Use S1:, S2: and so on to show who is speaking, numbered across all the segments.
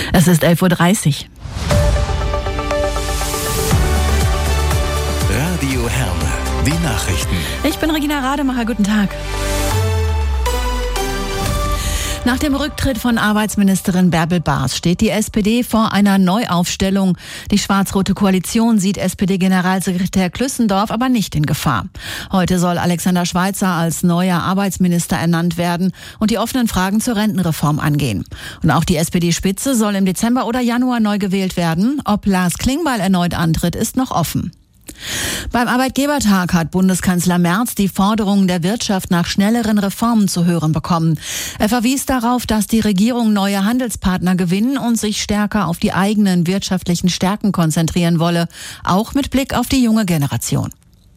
S1: Es ist 11.30 Uhr.
S2: Radio Herne, die Nachrichten.
S1: Ich bin Regina Rademacher, guten Tag. Nach dem Rücktritt von Arbeitsministerin Bärbel Baas steht die SPD vor einer Neuaufstellung. Die schwarz-rote Koalition sieht SPD-Generalsekretär Klüssendorf aber nicht in Gefahr. Heute soll Alexander Schweitzer als neuer Arbeitsminister ernannt werden und die offenen Fragen zur Rentenreform angehen. Und auch die SPD-Spitze soll im Dezember oder Januar neu gewählt werden. Ob Lars Klingbeil erneut antritt, ist noch offen. Beim Arbeitgebertag hat Bundeskanzler Merz die Forderungen der Wirtschaft nach schnelleren Reformen zu hören bekommen. Er verwies darauf, dass die Regierung neue Handelspartner gewinnen und sich stärker auf die eigenen wirtschaftlichen Stärken konzentrieren wolle, auch mit Blick auf die junge Generation.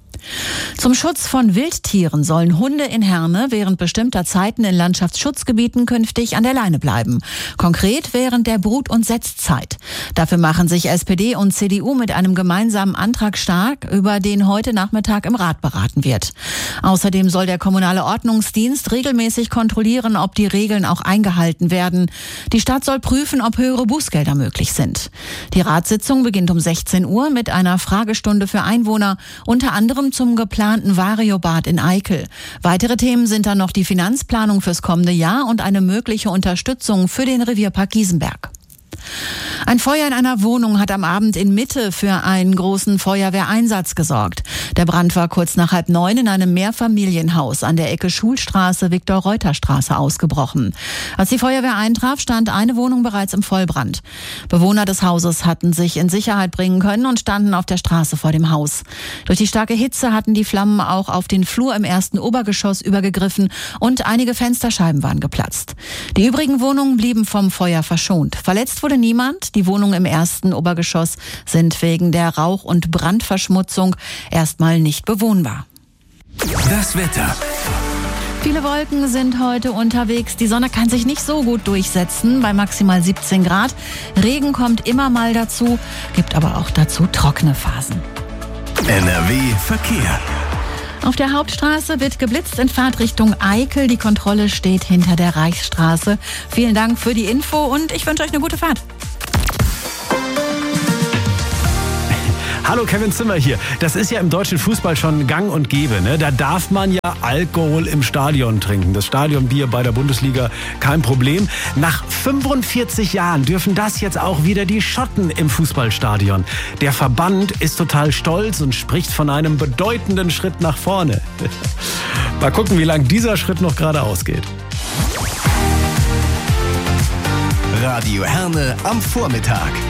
S1: Zum Schutz von Wildtieren sollen Hunde in Herne während bestimmter Zeiten in Landschaftsschutzgebieten künftig an der Leine bleiben. Konkret während der Brut- und Setzzeit. Dafür machen sich SPD und CDU mit einem gemeinsamen Antrag stark, über den heute Nachmittag im Rat beraten wird. Außerdem soll der kommunale Ordnungsdienst regelmäßig kontrollieren, ob die Regeln auch eingehalten werden. Die Stadt soll prüfen, ob höhere Bußgelder möglich sind. Die Ratssitzung beginnt um 16 Uhr mit einer Fragestunde für Einwohner, unter anderem zum geplanten Variobad in Eickel. Weitere Themen sind dann noch die Finanzplanung fürs kommende Jahr und eine mögliche Unterstützung für den Revierpark Giesenberg. Ein Feuer in einer Wohnung hat am Abend in Mitte für einen großen Feuerwehreinsatz gesorgt. Der Brand war kurz nach 8:30 in einem Mehrfamilienhaus an der Ecke Schulstraße, Viktor-Reuter-Straße ausgebrochen. Als die Feuerwehr eintraf, stand eine Wohnung bereits im Vollbrand. Bewohner des Hauses hatten sich in Sicherheit bringen können und standen auf der Straße vor dem Haus. Durch die starke Hitze hatten die Flammen auch auf den Flur im ersten Obergeschoss übergegriffen und einige Fensterscheiben waren geplatzt. Die übrigen Wohnungen blieben vom Feuer verschont. Verletzt wurde niemand. Die Wohnungen im ersten Obergeschoss sind wegen der Rauch- und Brandverschmutzung erstmal nicht bewohnbar.
S2: Das Wetter.
S1: Viele Wolken sind heute unterwegs. Die Sonne kann sich nicht so gut durchsetzen, bei maximal 17 Grad. Regen kommt immer mal dazu, gibt aber auch dazu trockene Phasen.
S2: NRW Verkehr.
S1: Auf der Hauptstraße wird geblitzt in Fahrtrichtung Eickel. Die Kontrolle steht hinter der Reichsstraße. Vielen Dank für die Info und ich wünsche euch eine gute Fahrt.
S3: Hallo, Kevin Zimmer hier. Das ist ja im deutschen Fußball schon gang und gäbe, ne? Da darf man ja Alkohol im Stadion trinken. Das Stadionbier bei der Bundesliga, kein Problem. Nach 45 Jahren dürfen das jetzt auch wieder die Schotten im Fußballstadion. Der Verband ist total stolz und spricht von einem bedeutenden Schritt nach vorne. Mal gucken, wie lang dieser Schritt noch geradeaus geht.
S2: Radio Herne am Vormittag.